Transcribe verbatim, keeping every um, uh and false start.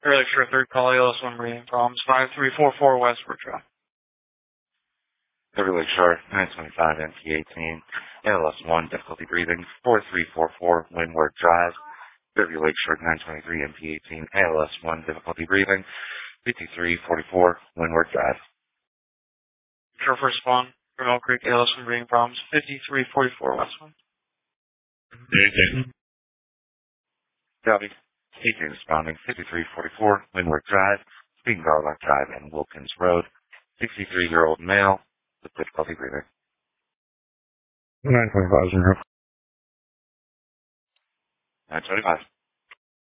Early for third call, A L S one breathing problems, five three four four Westward Drive. River Lakeshore, nine twenty-five M P eighteen, A L S one, difficulty breathing, four three four four Windward Drive. River Lakeshore, nine twenty-three M P eighteen, A L S one, difficulty breathing, fifty-three forty-four Windward Drive. Sure first spawn, Remote Creek, A L S one breathing problems, fifty-three forty-four Westward. eighteen. Copy. eighteen responding, fifty-three forty-four Windward Drive, Speaking Garlock Drive and Wilkins Road, sixty-three-year-old male with difficulty breathing. nine twenty-five, zero. nine twenty-five.